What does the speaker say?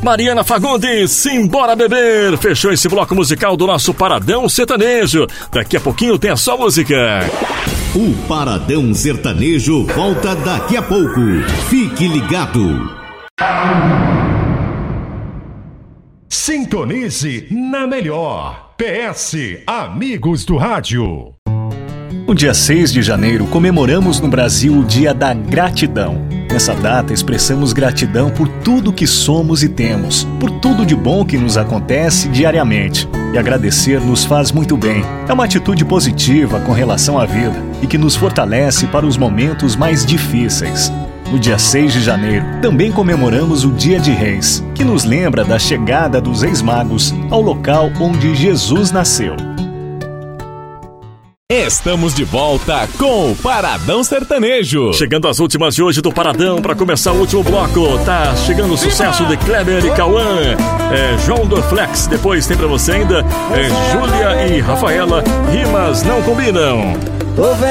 Mariana Fagundes, Simbora Beber. Fechou esse bloco musical do nosso Paradão Sertanejo. Daqui a pouquinho tem a sua música. O Paradão Sertanejo volta daqui a pouco. Fique ligado. Sintonize na melhor. PS Amigos do Rádio. No dia 6 de janeiro, comemoramos no Brasil o Dia da Gratidão. Nessa data, expressamos gratidão por tudo que somos e temos, por tudo de bom que nos acontece diariamente. E agradecer nos faz muito bem. É uma atitude positiva com relação à vida e que nos fortalece para os momentos mais difíceis. No dia 6 de janeiro, também comemoramos o Dia de Reis, que nos lembra da chegada dos Reis Magos ao local onde Jesus nasceu. Estamos de volta com o Paradão Sertanejo. Chegando às últimas de hoje do Paradão, para começar o último bloco. Tá chegando o sucesso de Kleber e Cauã. João do Flex. Depois tem pra você ainda Júlia e Rafaela. Rimas não combinam.